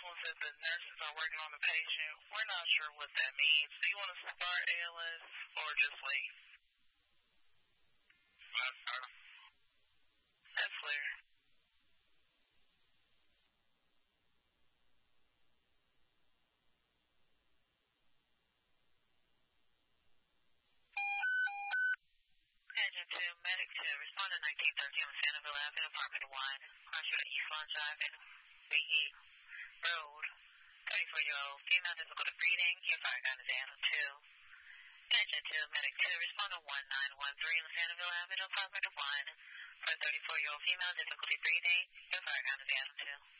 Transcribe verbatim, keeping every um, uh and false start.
one said the nurses are working on the patient. We're not sure what that means. Do you want to start A L S or just wait? That's clear. Engine two, medic two, respond to nineteen thirteen on Sanibel Avenue, apartment one, cross your East Lawn Drive and Behe Road. thirty-four-year-old female, difficult of breathing. Your fire gun is Animal two. Engine two, medic two, respond to one nine one three on Sanibel Avenue, apartment one, for thirty-four-year-old female, difficulty breathing. Your fire gun is Animal two.